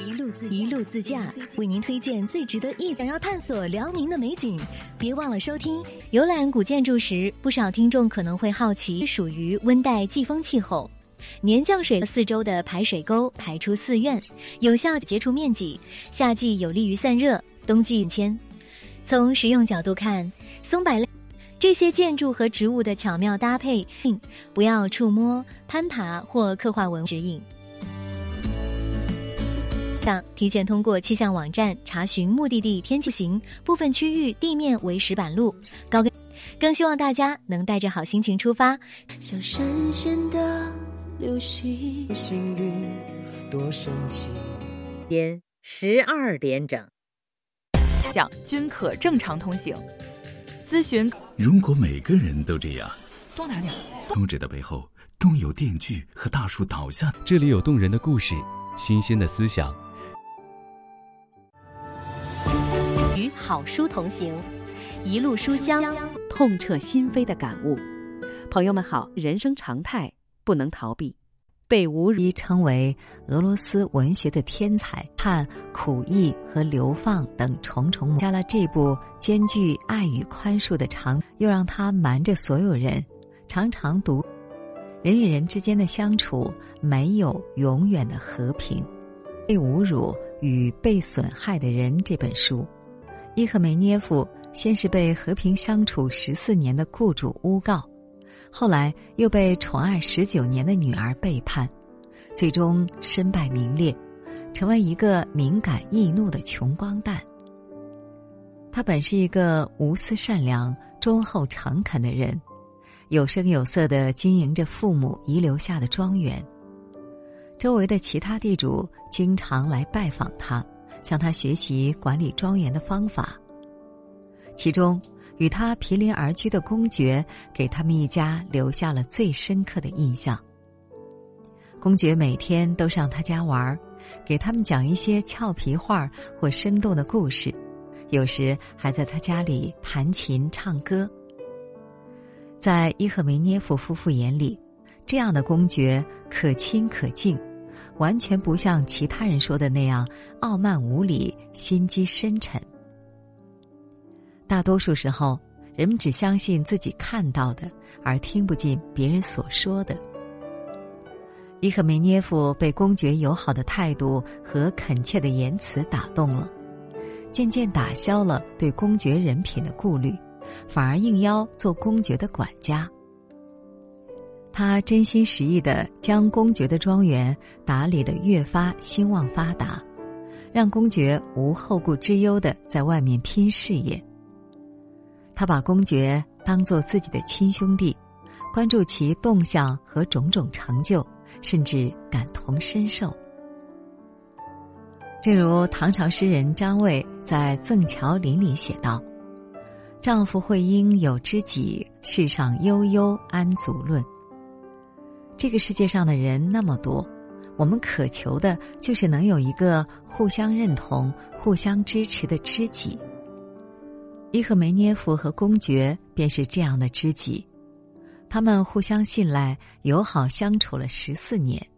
一路自驾，为您推荐最值得想要探索辽宁的美景。别忘了收听。游览古建筑时，不少听众可能会好奇，属于温带季风气候，年降水四周的排水沟排出寺院，有效洁除面积，夏季有利于散热，冬季迁。从实用角度看，松柏类这些建筑和植物的巧妙搭配，不要触摸、攀爬或刻画指引。提前通过气象网站查询目的地天气型，部分区域地面为石板路，更希望大家能带着好心情出发。 像闪现的流星，幸运多神奇。 天12点整， 均可正常通行。咨询： 如果每个人都这样， 多拿点。 都指的背后动有电锯和大树倒下。 这里有动人的故事，新鲜的思想。 与好书同行，一路书香， 痛彻心扉的感悟。朋友们好，人生常态不能逃避。被吴儒称为俄罗斯文学的天才，判苦役和流放等重重，加了这部兼具爱与宽恕的长，又让他瞒着所有人，常常读。人与人之间的相处没有永远的和平。被侮辱与被损害的人这本书，伊赫梅涅夫先是被和平相处14年的雇主诬告，后来又被宠爱19年的女儿背叛，最终身败名裂，成为一个敏感易怒的穷光蛋。他本是一个无私善良、忠厚诚恳的人，有声有色地经营着父母遗留下的庄园。周围的其他地主经常来拜访他，向他学习管理庄园的方法。其中与他毗邻而居的公爵给他们一家留下了最深刻的印象。公爵每天都上他家玩，给他们讲一些俏皮话或生动的故事，有时还在他家里弹琴唱歌。在伊赫梅涅夫夫妇眼里，这样的公爵可亲可敬，完全不像其他人说的那样傲慢无礼、心机深沉。大多数时候，人们只相信自己看到的，而听不进别人所说的。伊赫梅涅夫被公爵友好的态度和恳切的言辞打动了，渐渐打消了对公爵人品的顾虑，反而应邀做公爵的管家。他真心实意地将公爵的庄园打理得越发兴旺发达，让公爵无后顾之忧地在外面拼事业。他把公爵当作自己的亲兄弟，关注其动向和种种成就，甚至感同身受。正如唐朝诗人张卫在《赠乔林》里写道：丈夫会应有知己，世上悠悠安足论。这个世界上的人那么多，我们渴求的就是能有一个互相认同、互相支持的知己。伊赫梅涅夫和公爵便是这样的知己，他们互相信赖，友好相处了14年。